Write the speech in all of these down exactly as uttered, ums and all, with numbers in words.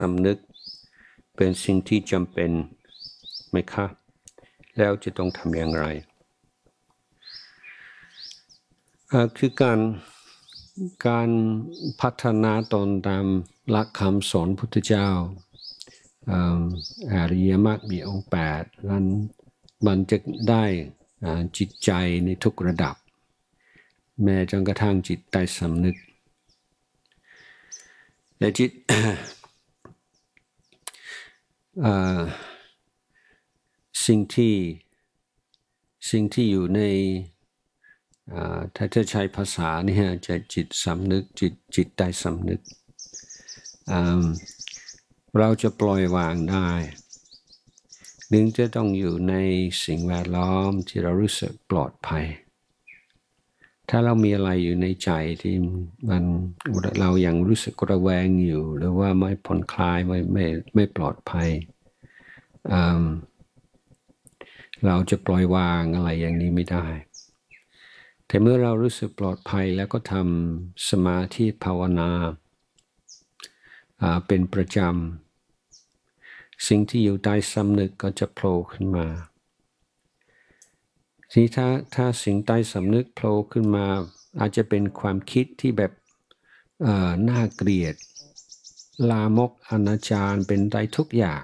สำนึกเป็นสิ่งที่จำเป็นไหมคะแล้วจะต้องทำอย่างไรคือการการพัฒนาตนตามหลักคำสอนพุทธเจ้าอริยมรรคมีองค์แปดนั้นมันจะได้จิตใจในทุกระดับแม้จนกระทั่งจิตใต้สำนึกและจิต สิ่งที่สิ่งที่อยู่ในถ้าจะใช้ภาษาเนี่ยจะจิตสำนึกจิตจิตใต้สำนึกเราจะปล่อยวางได้หนึ่งจะต้องอยู่ในสิ่งแวดล้อมที่เรารู้สึกปลอดภัยถ้าเรามีอะไรอยู่ในใจที่มันเรายังรู้สึกระแวงอยู่หรือว่าไม่ผ่อนคลายไม่ไม่ไม่ปลอดภัยเราจะปล่อยวางอะไรอย่างนี้ไม่ได้แต่เมื่อเรารู้สึกปลอดภัยแล้วก็ทำสมาธิภาวนาเป็นประจำสิ่งที่อยู่ใต้สำนึกก็จะโผล่ขึ้นมาทีถ้าถ้าสิ่งใต้สำนึกโผล่ขึ้นมาอาจจะเป็นความคิดที่แบบน่าเกลียดลามกอนาจารเป็นได้ทุกอย่าง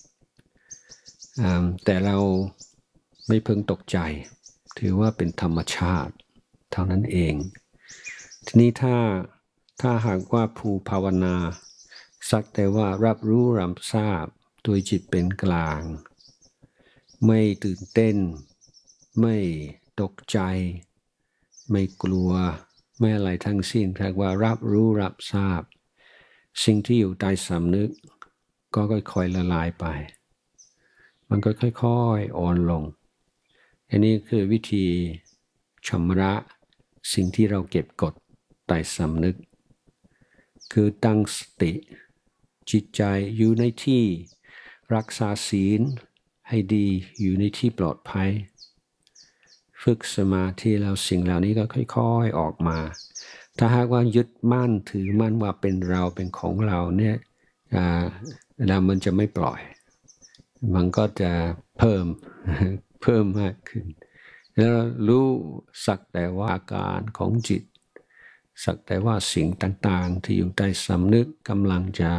แต่เราไม่พึงตกใจถือว่าเป็นธรรมชาติเท่านั้นเองทีนี้ถ้าถ้าหากว่าผู้ภาวนาสักแต่ว่ารับรู้รับทราบโดยจิตเป็นกลางไม่ตื่นเต้นไม่ตกใจไม่กลัวไม่อะไรทั้งสิ้นแต่ว่ารับรู้รับทราบสิ่งที่อยู่ใต้สำนึกก็ค่อยๆละลายไปมันก็ค่อยๆอ่อนลงอันนี้คือวิธีชำระสิ่งที่เราเก็บกดใต้สำนึกคือตั้งสติจิตใจอยู่ในที่รักษาศีลให้ดีอยู่ในที่ปลอดภัยฝึกสมาธิแล้วสิ่งเหล่านี้ก็ค่อยๆออกมาถ้าหากว่ายึดมั่นถือมั่นว่าเป็นเราเป็นของเราเนี่ยแล้วมันจะไม่ปล่อยมันก็จะเพิ่มเพิ่มมากขึ้นแล้วรู้สักแต่ว่าอาการของจิตสักแต่ว่าสิ่งต่างๆที่อยู่ใต้สำนึกกำลังจะ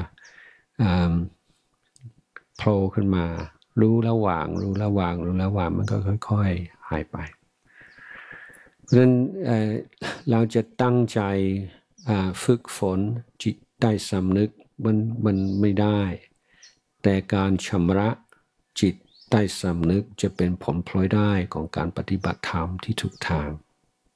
โผล่ขึ้นมารู้ระหว่างรู้ระหว่างรู้ระหว่างมันก็ค่อยๆหายไปเพราะฉะนั้นเราจะตั้งใจฝึกฝนจิตใต้สำนึกมันมันไม่ได้แต่การชำระจิตใต้สำนึกจะเป็นผลพลอยได้ของการปฏิบัติธรรมที่ถูกทาง